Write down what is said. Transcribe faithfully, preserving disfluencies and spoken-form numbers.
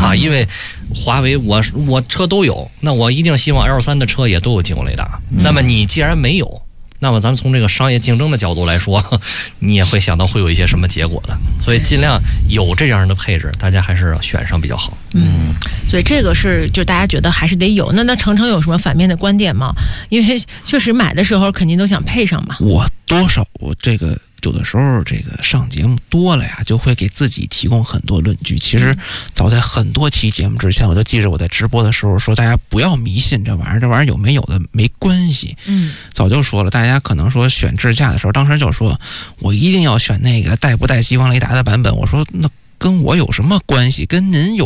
啊，因为华为我我车都有，那我一定希望 L 三 的车也都有激光雷达。 嗯、 那么你既然没有，那么咱们从这个商业竞争的角度来说，你也会想到会有一些什么结果的，所以尽量有这样的配置，大家还是选上比较好。 嗯，所以这个是就大家觉得还是得有。那那程程有什么反面的观点吗？因为确实买的时候肯定都想配上嘛。 我多少我这个有的时候这个上节目多了呀，就会给自己提供很多论据。其实早在很多期节目之前，我就记着我在直播的时候说，大家不要迷信这玩意儿，这玩意儿有没有的没关系。 嗯， 早就说了，大家可能说选智驾的时候，当时就说我一定要选那个带不带激光雷达的版本。我说那跟我有什么关系？跟您有